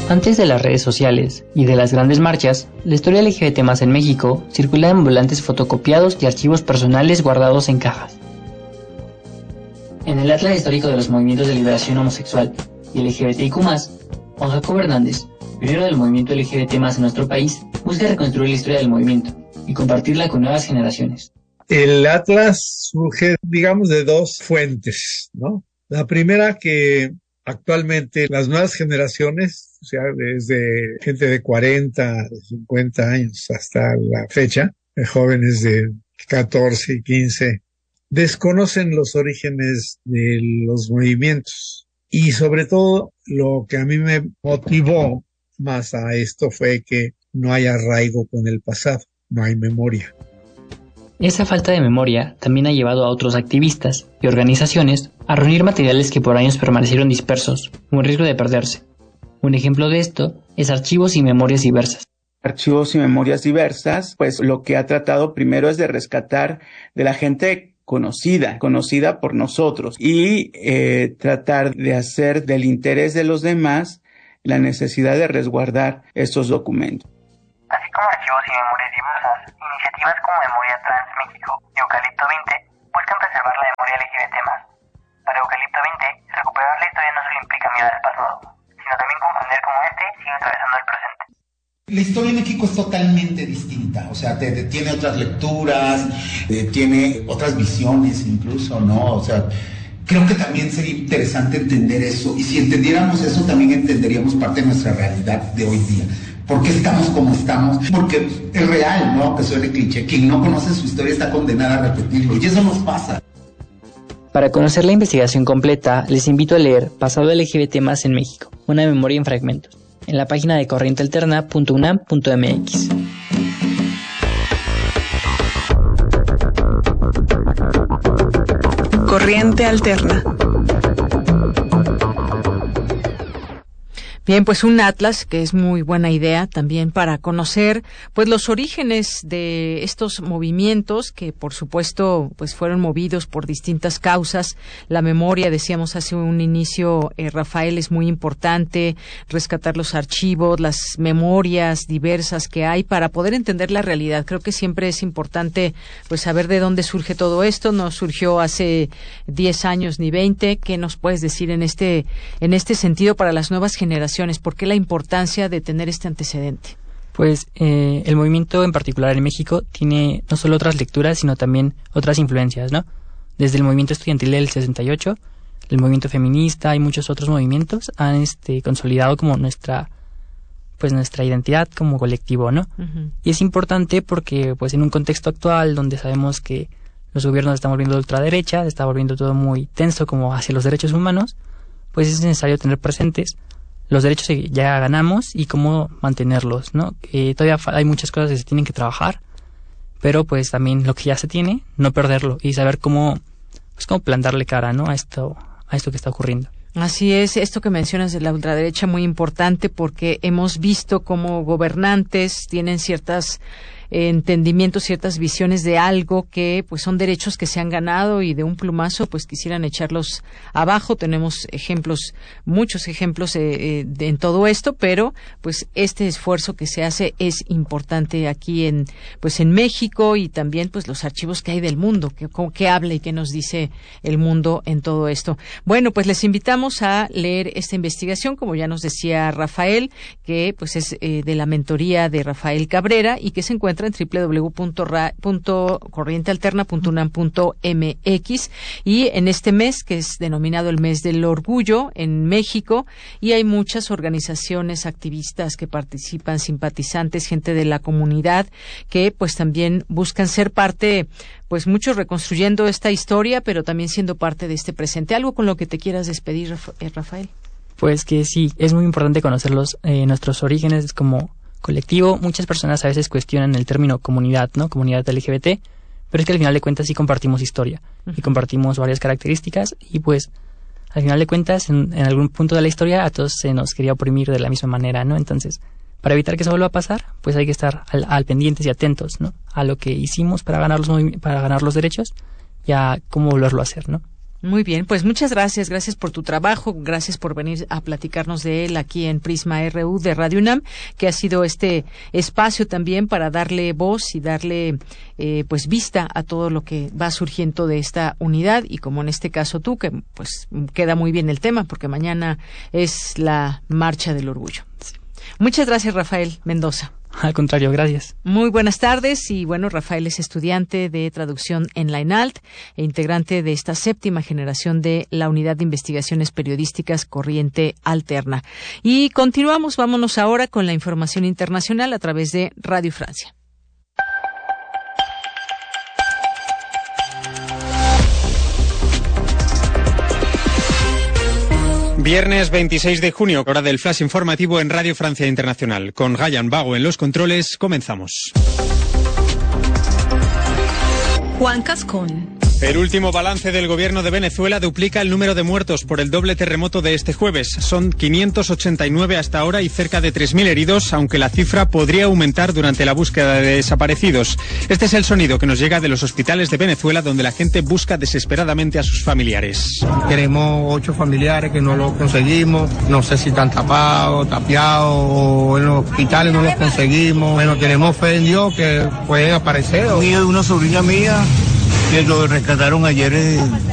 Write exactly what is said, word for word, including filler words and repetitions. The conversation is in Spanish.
Antes de las redes sociales y de las grandes marchas, la historia L G B T más en México circulaba en volantes fotocopiados y archivos personales guardados en cajas. En el Atlas Histórico de los Movimientos de Liberación Homosexual y L G B T I Q más, Juan Jacobo Hernández, pionero del movimiento L G B T más en nuestro país, busca reconstruir la historia del movimiento y compartirla con nuevas generaciones. El Atlas surge, digamos, de dos fuentes, ¿no? La primera, que actualmente las nuevas generaciones, o sea, desde gente de cuarenta, de cincuenta años hasta la fecha, de jóvenes de catorce y quince, desconocen los orígenes de los movimientos. Y sobre todo, lo que a mí me motivó más a esto fue que no hay arraigo con el pasado, no hay memoria. Esa falta de memoria también ha llevado a otros activistas y organizaciones a reunir materiales que por años permanecieron dispersos, con riesgo de perderse. Un ejemplo de esto es Archivos y Memorias Diversas. Archivos y Memorias Diversas, pues lo que ha tratado primero es de rescatar de la gente conocida, conocida por nosotros, y eh, tratar de hacer del interés de los demás la necesidad de resguardar estos documentos. Así como Archivos y Memorias Diversas, iniciativas como Memoria Trans México y Eucalipto veinte buscan preservar la memoria L G B T más. Para Eucalipto veinte, recuperar la historia no solo implica mirar al pasado, sino también comprender cómo este sigue atravesando el presente. La historia en México es totalmente distinta, o sea, te, te, tiene otras lecturas, te, tiene otras visiones incluso, ¿no? O sea, creo que también sería interesante entender eso, y si entendiéramos eso también entenderíamos parte de nuestra realidad de hoy día. ¿Por qué estamos como estamos? Porque es real, ¿no? Que suene cliché. Quien no conoce su historia está condenada a repetirlo. Y eso nos pasa. Para conocer la investigación completa, les invito a leer Pasado L G B T más en México, una memoria en fragmentos, en la página de corriente alterna punto u n a m punto m x. Corriente Alterna. Bien, pues un atlas que es muy buena idea también para conocer pues los orígenes de estos movimientos que por supuesto pues fueron movidos por distintas causas. La memoria, decíamos hace un inicio, eh, Rafael, es muy importante rescatar los archivos, las memorias diversas que hay para poder entender la realidad. Creo que siempre es importante pues saber de dónde surge todo esto. No surgió hace diez años ni veinte. ¿Qué nos puedes decir en este en este sentido para las nuevas generaciones? ¿Por qué la importancia de tener este antecedente? Pues eh, el movimiento en particular en México tiene no solo otras lecturas, sino también otras influencias, ¿no? Desde el movimiento estudiantil del sesenta y ocho, el movimiento feminista y muchos otros movimientos han este, consolidado como nuestra pues nuestra identidad como colectivo, ¿no? Uh-huh. Y es importante porque pues en un contexto actual donde sabemos que los gobiernos se están volviendo de ultraderecha, se está volviendo todo muy tenso como hacia los derechos humanos, pues es necesario tener presentes los derechos que ya ganamos y cómo mantenerlos, ¿no? Eh, todavía hay muchas cosas que se tienen que trabajar, pero pues también lo que ya se tiene, no perderlo y saber cómo, pues cómo plantarle cara, ¿no? A esto, a esto que está ocurriendo. Así es, esto que mencionas de la ultraderecha muy importante porque hemos visto cómo gobernantes tienen ciertas entendimientos, ciertas visiones de algo que pues son derechos que se han ganado y de un plumazo pues quisieran echarlos abajo. Tenemos ejemplos, muchos ejemplos eh, eh, de, en todo esto, pero pues este esfuerzo que se hace es importante aquí en pues en México y también pues los archivos que hay del mundo, que, que habla y que nos dice el mundo en todo esto. Bueno, pues les invitamos a leer esta investigación, como ya nos decía Rafael, que pues es eh, de la mentoría de Rafael Cabrera y que se encuentra en doble u doble u doble u punto corriente alterna punto u n a m punto m x y en este mes que es denominado el mes del orgullo en México y hay muchas organizaciones activistas que participan, simpatizantes, gente de la comunidad que pues también buscan ser parte, pues muchos reconstruyendo esta historia pero también siendo parte de este presente. ¿Algo con lo que te quieras despedir, Rafael? Pues que sí, es muy importante conocer los, eh, nuestros orígenes como colectivo. Muchas personas a veces cuestionan el término comunidad, ¿no? Comunidad L G B T, pero es que al final de cuentas sí compartimos historia uh-huh. y compartimos varias características y pues al final de cuentas en, en algún punto de la historia a todos se nos quería oprimir de la misma manera, ¿no? Entonces, para evitar que eso vuelva a pasar, pues hay que estar al, al pendientes y atentos, ¿no? A lo que hicimos para ganar los para ganar los derechos y a cómo volverlo a hacer, ¿no? Muy bien, pues muchas gracias, gracias por tu trabajo, gracias por venir a platicarnos de él aquí en Prisma R U de Radio UNAM, que ha sido este espacio también para darle voz y darle eh, pues vista a todo lo que va surgiendo de esta unidad, y como en este caso tú, que pues queda muy bien el tema, porque mañana es la Marcha del Orgullo. Muchas gracias, Rafael Mendoza. Al contrario, gracias. Muy buenas tardes, y bueno, Rafael es estudiante de traducción en la ENALT e integrante de esta séptima generación de la Unidad de Investigaciones Periodísticas Corriente Alterna. Y continuamos, vámonos ahora con la información internacional a través de Radio Francia. Viernes veintiséis de junio, hora del flash informativo en Radio Francia Internacional. Con Ryan Vago en los controles, comenzamos. Juan Cascón. El último balance del gobierno de Venezuela duplica el número de muertos por el doble terremoto de este jueves. Son quinientos ochenta y nueve hasta ahora y cerca de tres mil heridos, aunque la cifra podría aumentar durante la búsqueda de desaparecidos. Este es el sonido que nos llega de los hospitales de Venezuela, donde la gente busca desesperadamente a sus familiares. Tenemos ocho familiares que no los conseguimos, no sé si están tapados, tapiados, o en los hospitales no los conseguimos. Bueno, tenemos fe en Dios que pueden aparecer. Una sobrina mía que lo rescataron ayer